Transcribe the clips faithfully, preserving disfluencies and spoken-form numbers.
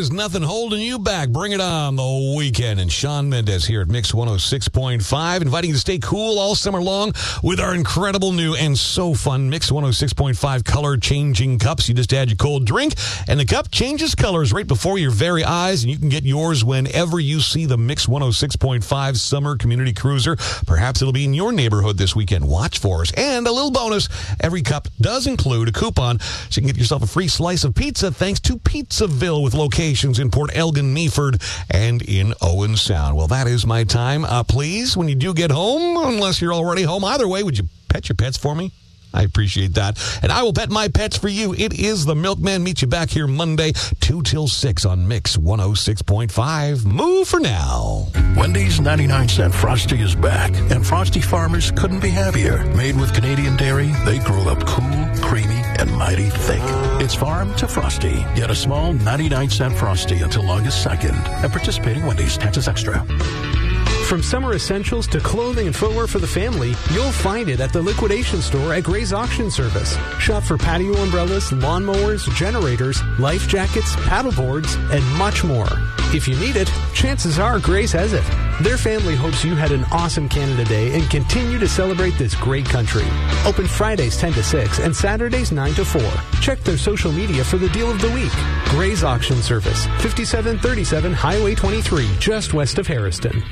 is nothing holding you back. Bring it on the weekend. And Shawn Mendes here at Mix one oh six point five, inviting you to stay cool all summer long with our incredible new and so fun Mix one oh six point five color-changing cups. You just add your cold drink, and the cup changes colors right before your very eyes, and you can get yours whenever you see the Mix one oh six point five Summer Community Cruiser. Perhaps it'll be in your neighborhood this weekend. Watch for us. And a little bonus, every cup does include a coupon, so you can get yourself a free slice of pizza thanks to Pizzaville, with locations in Port Elgin, Meaford, and in Owen Sound. Well, that is my time. Uh, please, when you do get home, unless you're already home, either way, would you pet your pets for me? I appreciate that. And I will pet my pets for you. It is the Milkman. Meet you back here Monday, two till six on Mix one oh six point five. Move for now. Wendy's ninety-nine cent Frosty is back, and Frosty farmers couldn't be happier. Made with Canadian dairy, they grow up cool, creamy, and mighty thick. It's farm to Frosty. Get a small ninety-nine cent Frosty until August second. At participating Wendy's, taxes extra. From summer essentials to clothing and footwear for the family, you'll find it at the liquidation store at Gray's Auction Service. Shop for patio umbrellas, lawnmowers, generators, life jackets, paddleboards, and much more. If you need it, chances are Gray's has it. Their family hopes you had an awesome Canada Day and continue to celebrate this great country. Open Fridays ten to six and Saturdays nine to four. Check their social media for the deal of the week. Gray's Auction Service, fifty-seven thirty-seven Highway twenty-three, just west of Harriston.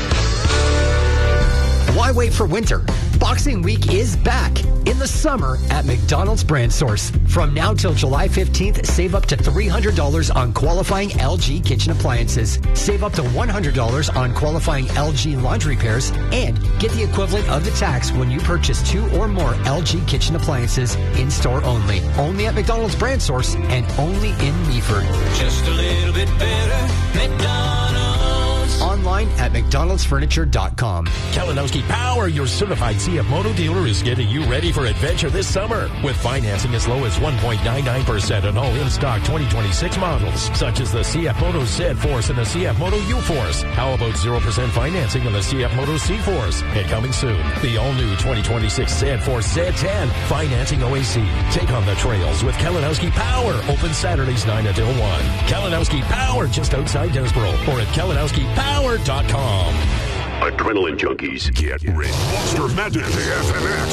Why wait for winter? Boxing Week is back in the summer at McDonald's Brand Source. From now till July fifteenth, save up to three hundred dollars on qualifying L G kitchen appliances. Save up to one hundred dollars on qualifying L G laundry pairs, and get the equivalent of the tax when you purchase two or more L G kitchen appliances in-store only. Only at McDonald's Brand Source and only in Meaford. Just a little bit better, McDonald's. Online at mcdonalds furniture dot com. Kalinowski Power, your certified C F Moto dealer, is getting you ready for adventure this summer with financing as low as one point nine nine percent on all in-stock twenty twenty-six models, such as the C F Moto Z-Force and the C F Moto U-Force. How about zero percent financing on the C F Moto C-Force? And coming soon, the all-new twenty twenty-six Z-Force Z ten, financing O A C. Take on the trails with Kalinowski Power. Open Saturdays nine until one. Kalinowski Power, just outside Desboro, or at kalinowski power dot com. Adrenaline junkies, get ready. Monster Madness A F M X